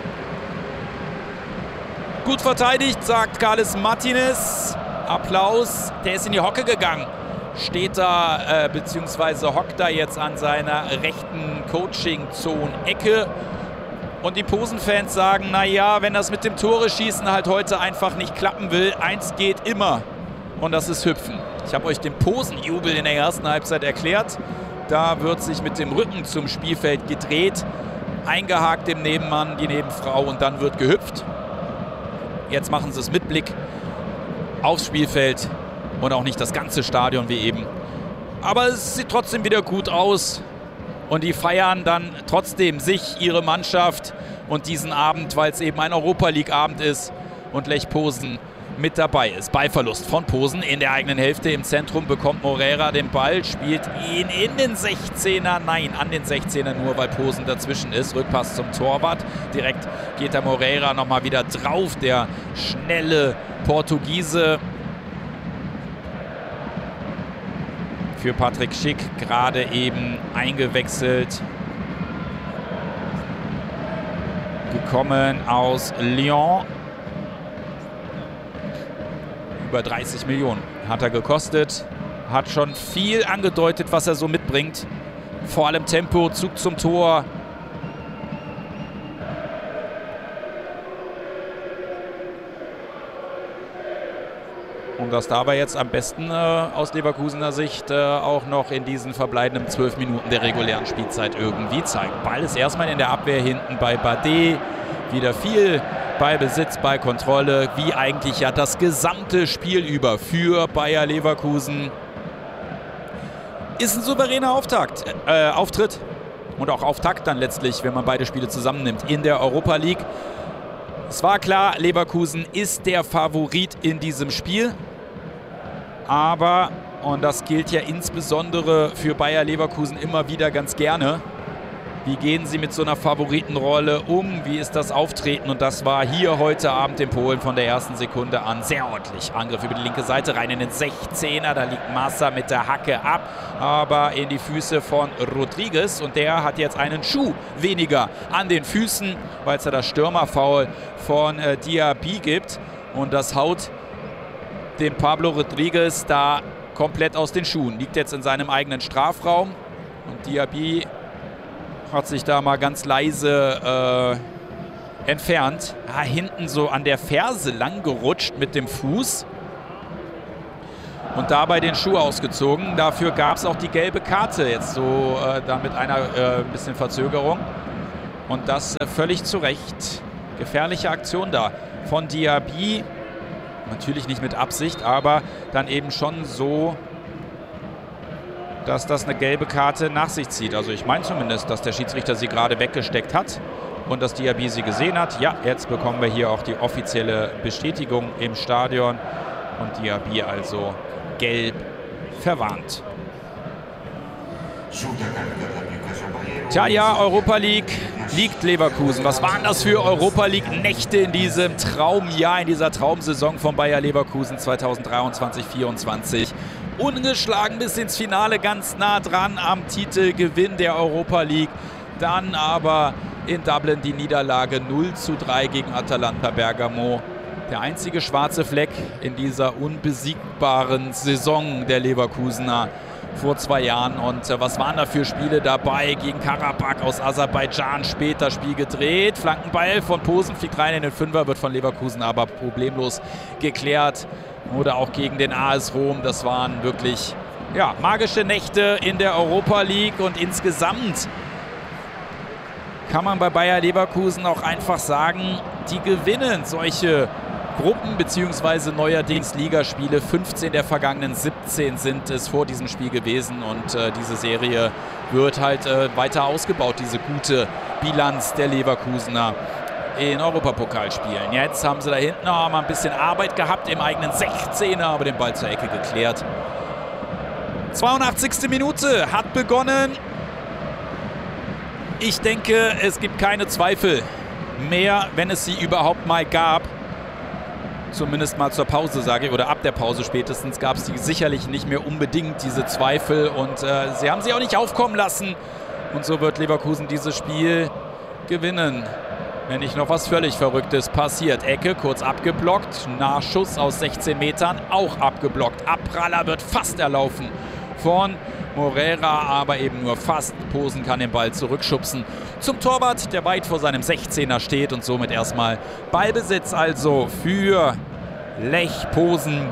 Gut verteidigt, sagt Carles Martinez. Applaus, der ist in die Hocke gegangen. Steht da, beziehungsweise hockt da jetzt an seiner rechten Coaching-Zone-Ecke. Und die Posen-Fans sagen, naja, wenn das mit dem Tore-Schießen halt heute einfach nicht klappen will, eins geht immer. Und das ist Hüpfen. Ich habe euch den Posen-Jubel in der ersten Halbzeit erklärt. Da wird sich mit dem Rücken zum Spielfeld gedreht, eingehakt dem Nebenmann, die Nebenfrau und dann wird gehüpft. Jetzt machen sie es mit Blick aufs Spielfeld. Und auch nicht das ganze Stadion wie eben. Aber es sieht trotzdem wieder gut aus. Und die feiern dann trotzdem sich, ihre Mannschaft und diesen Abend, weil es eben ein Europa-League-Abend ist und Lech Posen mit dabei ist. Ballverlust von Posen in der eigenen Hälfte. Im Zentrum bekommt Moreira den Ball, spielt ihn in den 16er. Nein, an den 16er nur, weil Posen dazwischen ist. Rückpass zum Torwart. Direkt geht der Moreira nochmal wieder drauf. Der schnelle Portugiese. Für Patrick Schick gerade eben eingewechselt. Gekommen aus Lyon. Über 30 Millionen hat er gekostet. Hat schon viel angedeutet, was er so mitbringt. Vor allem Tempo, Zug zum Tor. Und das dabei jetzt am besten aus Leverkusener Sicht auch noch in diesen verbleibenden 12 Minuten der regulären Spielzeit irgendwie zeigen. Ball ist erstmal in der Abwehr hinten bei Bardet. Wieder viel Ballbesitz, Ballkontrolle, wie eigentlich ja das gesamte Spiel über für Bayer Leverkusen. Ist ein souveräner Auftritt und auch Auftakt dann letztlich, wenn man beide Spiele zusammennimmt in der Europa League. Es war klar, Leverkusen ist der Favorit in diesem Spiel. Aber, und das gilt ja insbesondere für Bayer Leverkusen immer wieder ganz gerne, Wie gehen sie mit so einer Favoritenrolle um? Wie ist das Auftreten? Und das war hier heute Abend in Polen von der ersten Sekunde an sehr ordentlich. Angriff über die linke Seite, rein in den 16er. Da liegt Massa mit der Hacke ab, aber in die Füße von Rodriguez. Und der hat jetzt einen Schuh weniger an den Füßen, weil es ja das Stürmerfoul von Diaby gibt. Und das haut den Pablo Rodriguez da komplett aus den Schuhen. Liegt jetzt in seinem eigenen Strafraum. Und Diaby hat sich da mal ganz leise entfernt. Hinten so an der Ferse lang gerutscht mit dem Fuß. Und dabei den Schuh ausgezogen. Dafür gab es auch die gelbe Karte. Jetzt so da mit einer bisschen Verzögerung. Und das völlig zu Recht. Gefährliche Aktion da von Diaby. Natürlich nicht mit Absicht, aber dann eben schon so, dass das eine gelbe Karte nach sich zieht. Also ich meine zumindest, dass der Schiedsrichter sie gerade weggesteckt hat und dass Diaby sie gesehen hat. Ja, jetzt bekommen wir hier auch die offizielle Bestätigung im Stadion und Diaby also gelb verwarnt. Tja, ja, Europa League liegt Leverkusen. Was waren das für Europa League-Nächte in diesem Traumjahr, in dieser Traumsaison von Bayer Leverkusen 2023/24? Ungeschlagen bis ins Finale, ganz nah dran am Titelgewinn der Europa League. Dann aber in Dublin die Niederlage 0:3 gegen Atalanta Bergamo. Der einzige schwarze Fleck in dieser unbesiegbaren Saison der Leverkusener vor 2 Jahren. Und was waren da für Spiele dabei? Gegen Karabakh aus Aserbaidschan, später Spiel gedreht. Flankenball von Posen fliegt rein in den Fünfer, wird von Leverkusen aber problemlos geklärt. Oder auch gegen den AS Rom. Das waren wirklich magische Nächte in der Europa League. Und insgesamt kann man bei Bayer Leverkusen auch einfach sagen, die gewinnen solche Gruppen- bzw. neuerdings Ligaspiele. 15 der vergangenen 17 sind es vor diesem Spiel gewesen. Und diese Serie wird halt weiter ausgebaut, diese gute Bilanz der Leverkusener in Europapokalspielen. Jetzt haben sie da hinten auch mal ein bisschen Arbeit gehabt im eigenen 16er, aber den Ball zur Ecke geklärt. 82. Minute hat begonnen. Ich denke, es gibt keine Zweifel mehr, wenn es sie überhaupt mal gab. Zumindest mal zur Pause, sage ich, oder ab der Pause spätestens gab es die sicherlich nicht mehr unbedingt, diese Zweifel. Und sie haben sie auch nicht aufkommen lassen. Und so wird Leverkusen dieses Spiel gewinnen. Wenn nicht noch was völlig Verrücktes passiert. Ecke, kurz abgeblockt. Nachschuss aus 16 Metern, auch abgeblockt. Abpraller wird fast erlaufen von Moreira, aber eben nur fast. Posen kann den Ball zurückschubsen zum Torwart, der weit vor seinem 16er steht. Und somit erstmal Ballbesitz also für Lech Posen.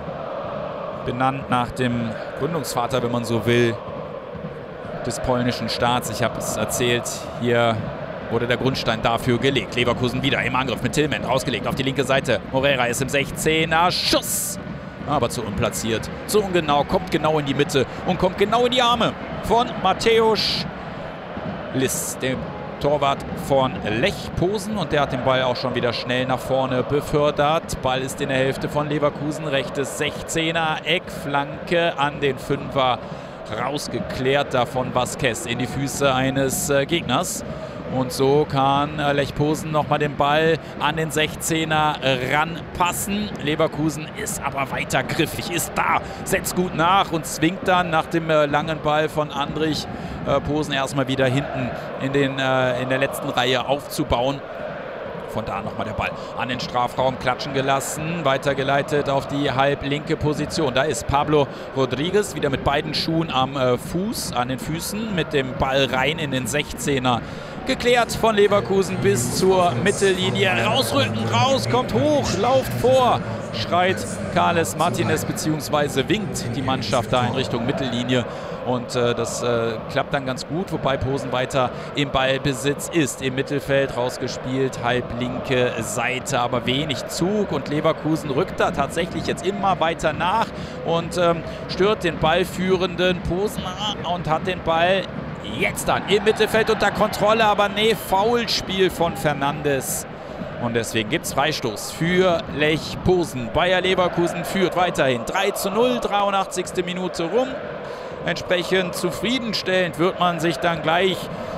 Benannt nach dem Gründungsvater, wenn man so will, des polnischen Staats. Ich habe es erzählt, hier wurde der Grundstein dafür gelegt. Leverkusen wieder im Angriff mit Tillman, rausgelegt auf die linke Seite. Moreira ist im 16er, Schuss! Aber zu unplatziert, zu ungenau, kommt genau in die Mitte und kommt genau in die Arme von Mateusz Liss, dem Torwart von Lech Posen. Und der hat den Ball auch schon wieder schnell nach vorne befördert. Ball ist in der Hälfte von Leverkusen, rechtes 16er, Eckflanke an den Fünfer, rausgeklärt davon Vasquez in die Füße eines Gegners. Und so kann Lech Posen nochmal den Ball an den 16er ranpassen. Leverkusen ist aber weiter griffig, ist da, setzt gut nach und zwingt dann nach dem langen Ball von Andrich Posen erstmal wieder hinten in der letzten Reihe aufzubauen. Von da nochmal der Ball an den Strafraum klatschen gelassen, weitergeleitet auf die halblinke Position. Da ist Pablo Rodriguez wieder mit beiden Schuhen am Fuß, an den Füßen, mit dem Ball rein in den 16er. Geklärt von Leverkusen bis zur Mittellinie. Rausrücken, raus, kommt hoch, lauft vor, schreit Carles Martinez bzw. winkt die Mannschaft da in Richtung Mittellinie. Und das klappt dann ganz gut, wobei Posen weiter im Ballbesitz ist. Im Mittelfeld rausgespielt, halblinke Seite, aber wenig Zug. Und Leverkusen rückt da tatsächlich jetzt immer weiter nach und stört den ballführenden Posen und hat den Ball jetzt dann im Mittelfeld unter Kontrolle. Aber nee, Foulspiel von Fernandes. Und deswegen gibt es Freistoß für Lech Posen. Bayer Leverkusen führt weiterhin 3:0, 83. Minute rum. Entsprechend zufriedenstellend wird man sich dann gleich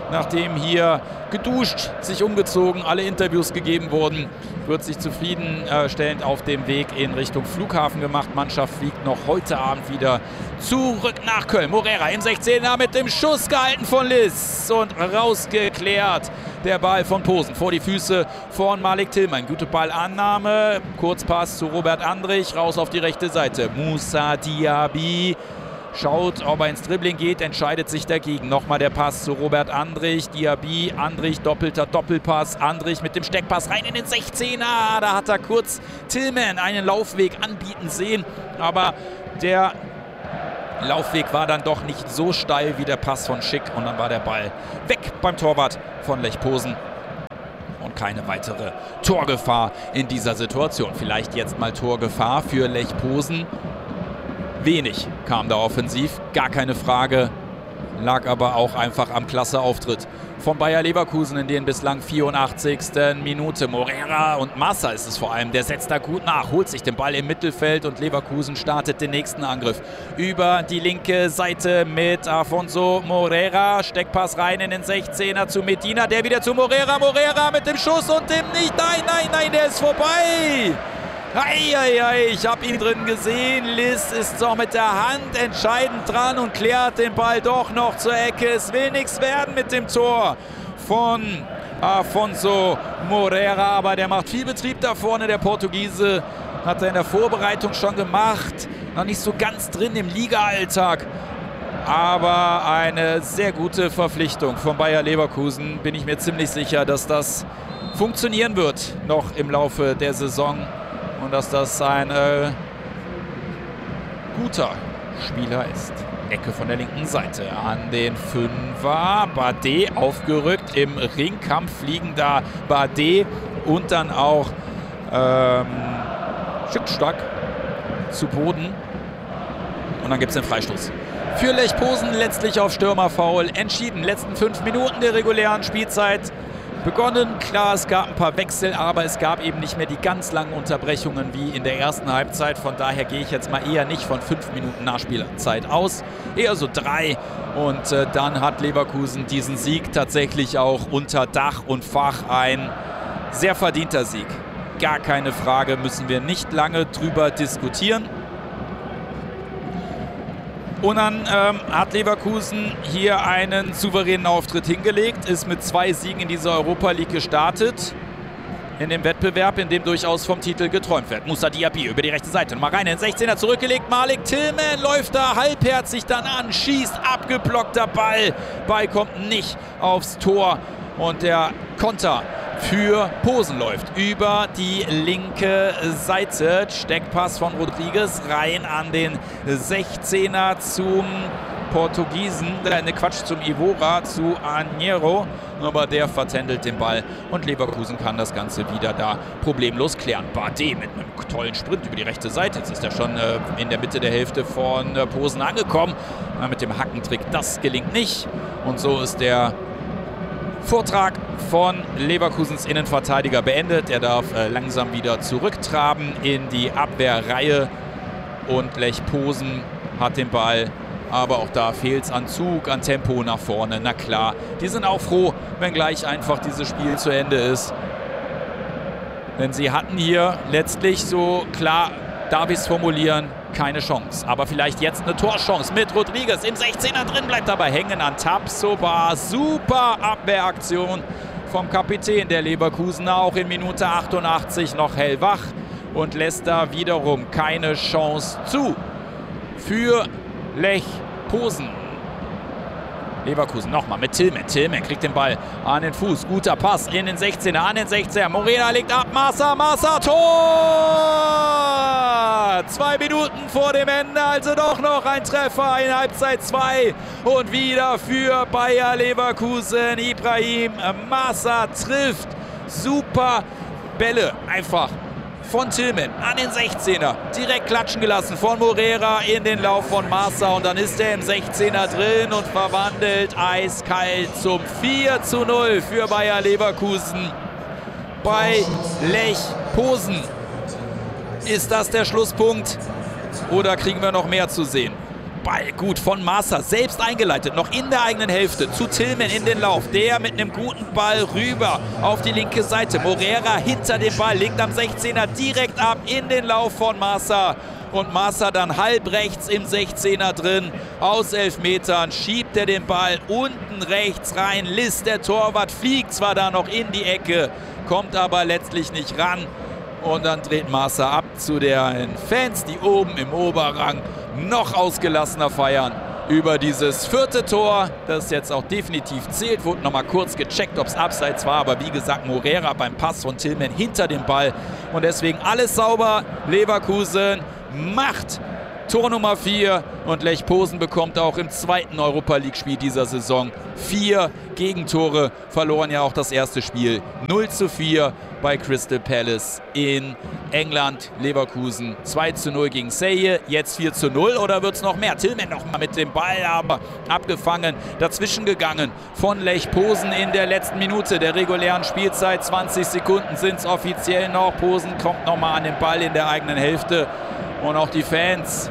nachdem hier geduscht, sich umgezogen, alle Interviews gegeben wurden, wird sich zufriedenstellend auf dem Weg in Richtung Flughafen gemacht. Mannschaft fliegt noch heute Abend wieder zurück nach Köln. Moreira im 16er mit dem Schuss gehalten von Liss und rausgeklärt. Der Ball von Posen vor die Füße von Malik Tillmann. Gute Ballannahme, Kurzpass zu Robert Andrich, raus auf die rechte Seite. Moussa Diaby schaut, ob er ins Dribbling geht, entscheidet sich dagegen. Nochmal der Pass zu Robert Andrich, Diaby, Andrich, doppelter Doppelpass, Andrich mit dem Steckpass rein in den 16er. Da hat er kurz Tillmann einen Laufweg anbieten sehen, aber der Laufweg war dann doch nicht so steil wie der Pass von Schick und dann war der Ball weg beim Torwart von Lech Posen. Und keine weitere Torgefahr in dieser Situation. Vielleicht jetzt mal Torgefahr für Lech Posen. Wenig kam da offensiv, gar keine Frage, lag aber auch einfach am Klasseauftritt von Bayer Leverkusen in den bislang 84. Minute. Moreira und Massa ist es vor allem, der setzt da gut nach, holt sich den Ball im Mittelfeld und Leverkusen startet den nächsten Angriff. Über die linke Seite mit Afonso Moreira, Steckpass rein in den 16er zu Medina, der wieder zu Moreira, Moreira mit dem Schuss und dem nicht, nein, der ist vorbei! Eieiei, ich habe ihn drin gesehen. Liss ist so mit der Hand entscheidend dran und klärt den Ball doch noch zur Ecke. Es will nichts werden mit dem Tor von Afonso Moreira, aber der macht viel Betrieb da vorne. Der Portugiese hat er in der Vorbereitung schon gemacht. Noch nicht so ganz drin im Liga-Alltag. Aber eine sehr gute Verpflichtung von Bayer Leverkusen. Bin ich mir ziemlich sicher, dass das funktionieren wird noch im Laufe der Saison. Und dass das ein guter Spieler ist. Ecke von der linken Seite an den Fünfer. Bardet aufgerückt. Im Ringkampf fliegen da Bardet und dann auch Schückstark zu Boden. Und dann gibt es den Freistoß. Für Lech Posen letztlich auf Stürmerfoul entschieden. Letzten 5 Minuten der regulären Spielzeit begonnen. Klar, es gab ein paar Wechsel, aber es gab eben nicht mehr die ganz langen Unterbrechungen wie in der ersten Halbzeit. Von daher gehe ich jetzt mal eher nicht von 5 Minuten Nachspielzeit aus, eher so 3. Und dann hat Leverkusen diesen Sieg tatsächlich auch unter Dach und Fach. Ein sehr verdienter Sieg. Gar keine Frage, müssen wir nicht lange drüber diskutieren. Und dann hat Leverkusen hier einen souveränen Auftritt hingelegt, ist mit 2 Siegen in dieser Europa League gestartet. In dem Wettbewerb, in dem durchaus vom Titel geträumt wird. Moussa Diaby über die rechte Seite, nochmal rein in den 16er zurückgelegt. Malik Tillmann läuft da halbherzig dann an, schießt, abgeblockter Ball. Ball kommt nicht aufs Tor und der Konter für Posen läuft über die linke Seite. Steckpass von Rodriguez rein an den 16er zum Portugiesen. Zum Ivora, zu Anjero. Aber der vertändelt den Ball und Leverkusen kann das Ganze wieder da problemlos klären. Bardet mit einem tollen Sprint über die rechte Seite. Jetzt ist er schon in der Mitte der Hälfte von Posen angekommen. Mit dem Hackentrick, das gelingt nicht. Und so ist der Vortrag von Leverkusens Innenverteidiger beendet. Er darf langsam wieder zurücktraben in die Abwehrreihe und Lech Posen hat den Ball, aber auch da fehlt es an Zug, an Tempo nach vorne. Na klar, die sind auch froh, wenn gleich einfach dieses Spiel zu Ende ist. Denn sie hatten hier letztlich, so klar darf ich es formulieren, keine Chance. Aber vielleicht jetzt eine Torchance mit Rodriguez im 16er drin, bleibt dabei hängen an Tapsoba. Super Abwehraktion vom Kapitän der Leverkusener, auch in Minute 88 noch hellwach und lässt da wiederum keine Chance zu für Lech Posen. Leverkusen nochmal mit Tillmann. Tillmann kriegt den Ball an den Fuß. Guter Pass in den 16er, an den 16er. Moreira legt ab. Massa, Tor! 2 Minuten vor dem Ende, also doch noch ein Treffer in Halbzeit 2. Und wieder für Bayer Leverkusen. Ibrahim Massa trifft. Super Bälle einfach von Tillmann an den 16er, direkt klatschen gelassen von Moreira in den Lauf von Massa und dann ist er im 16er drin und verwandelt eiskalt zum 4:0 für Bayer Leverkusen bei Lech Posen. Ist das der Schlusspunkt oder kriegen wir noch mehr zu sehen? Ball gut von Marsa, selbst eingeleitet, noch in der eigenen Hälfte, zu Tillman in den Lauf. Der mit einem guten Ball rüber auf die linke Seite. Morera hinter dem Ball, legt am 16er direkt ab in den Lauf von Marsa. Und Marsa dann halb rechts im 16er drin. Aus 11 Metern schiebt er den Ball unten rechts rein. Liss, der Torwart, fliegt zwar da noch in die Ecke, kommt aber letztlich nicht ran. Und dann dreht Marsa ab zu den Fans, die oben im Oberrang noch ausgelassener feiern über dieses 4. Tor, das jetzt auch definitiv zählt. Wurde nochmal kurz gecheckt, ob es abseits war, aber wie gesagt, Morera beim Pass von Tillman hinter dem Ball. Und deswegen alles sauber. Leverkusen macht Tor Nummer 4 und Lech Posen bekommt auch im 2. Europa-League-Spiel dieser Saison 4 Gegentore. Verloren ja auch das erste Spiel 0:4 bei Crystal Palace in England. Leverkusen 2:0 gegen Celje, jetzt 4:0 oder wird es noch mehr? Tillman noch mal mit dem Ball, aber abgefangen, dazwischen gegangen von Lech Posen in der letzten Minute der regulären Spielzeit. 20 Sekunden sind es offiziell noch. Posen kommt noch mal an den Ball in der eigenen Hälfte und auch die Fans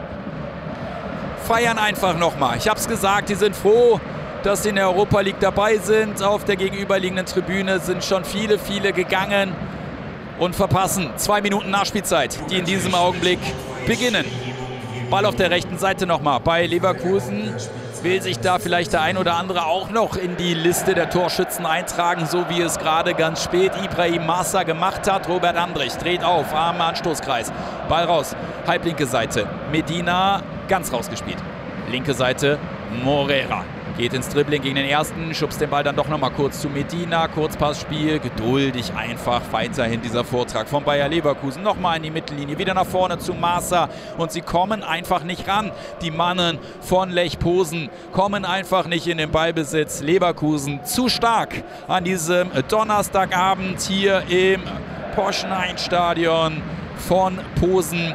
feiern einfach nochmal. Ich habe es gesagt, die sind froh, dass sie in der Europa League dabei sind. Auf der gegenüberliegenden Tribüne sind schon viele gegangen und verpassen 2 Minuten Nachspielzeit, die in diesem Augenblick beginnen. Ball auf der rechten Seite nochmal bei Leverkusen. Will sich da vielleicht der ein oder andere auch noch in die Liste der Torschützen eintragen, so wie es gerade ganz spät Ibrahim Marsa gemacht hat. Robert Andrich dreht auf am Anstoßkreis. Ball raus, halblinke Seite. Medina ganz rausgespielt. Linke Seite Morera. Geht ins Dribbling gegen den ersten, schubst den Ball dann doch nochmal kurz zu Medina. Kurzpassspiel, geduldig einfach weiterhin dieser Vortrag von Bayer Leverkusen. Nochmal in die Mittellinie, wieder nach vorne zu Marsa. Und sie kommen einfach nicht ran. Die Mannen von Lech Posen kommen einfach nicht in den Ballbesitz. Leverkusen zu stark an diesem Donnerstagabend hier im Porsche-Stadion von Posen.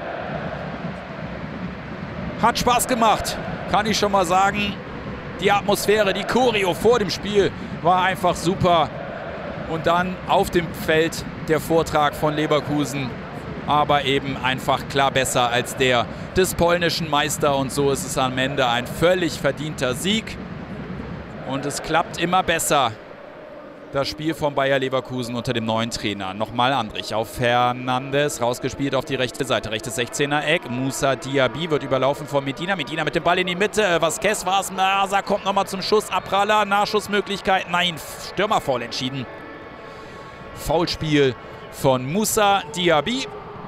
Hat Spaß gemacht, kann ich schon mal sagen. Die Atmosphäre, die Choreo vor dem Spiel war einfach super. Und dann auf dem Feld der Vortrag von Leverkusen. Aber eben einfach klar besser als der des polnischen Meisters. Und so ist es am Ende ein völlig verdienter Sieg. Und es klappt immer besser. Das Spiel von Bayer Leverkusen unter dem neuen Trainer. Nochmal Andrich auf Hernandez, rausgespielt auf die rechte Seite. Rechtes 16er Eck. Moussa Diaby wird überlaufen von Medina. Medina mit dem Ball in die Mitte. Vasquez war es. Marsa kommt nochmal zum Schuss. Apraller, Nachschussmöglichkeit. Nein, Stürmerfoul entschieden. Foulspiel von Moussa Diaby.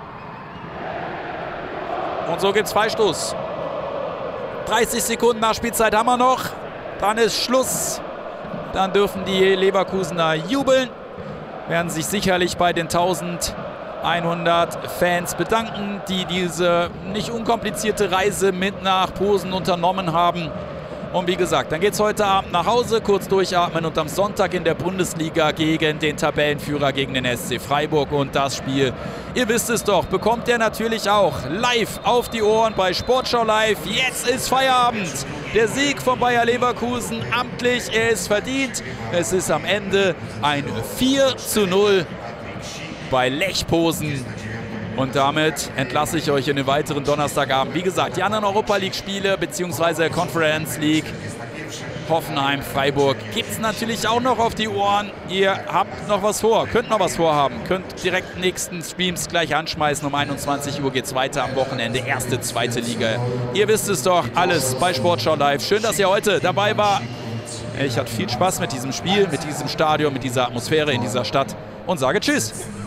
Und so gibt es Freistoß. 30 Sekunden Nachspielzeit haben wir noch. Dann ist Schluss. Dann dürfen die Leverkusener jubeln, werden sich sicherlich bei den 1100 Fans bedanken, die diese nicht unkomplizierte Reise mit nach Posen unternommen haben. Und wie gesagt, dann geht es heute Abend nach Hause, kurz durchatmen und am Sonntag in der Bundesliga gegen den Tabellenführer, gegen den SC Freiburg. Und das Spiel, ihr wisst es doch, bekommt ihr natürlich auch live auf die Ohren bei Sportschau Live. Jetzt ist Feierabend. Der Sieg von Bayer Leverkusen amtlich, er ist verdient. Es ist am Ende ein 4:0 bei Lech Posen. Und damit entlasse ich euch in den weiteren Donnerstagabend. Wie gesagt, die anderen Europa-League-Spiele bzw. Conference League, Hoffenheim, Freiburg, gibt es natürlich auch noch auf die Ohren. Ihr habt noch was vor, könnt noch was vorhaben. Könnt direkt nächsten Streams gleich anschmeißen. Um 21 Uhr geht es weiter am Wochenende. Erste, zweite Liga. Ihr wisst es doch, alles bei Sportschau Live. Schön, dass ihr heute dabei wart. Ich hatte viel Spaß mit diesem Spiel, mit diesem Stadion, mit dieser Atmosphäre in dieser Stadt und sage Tschüss.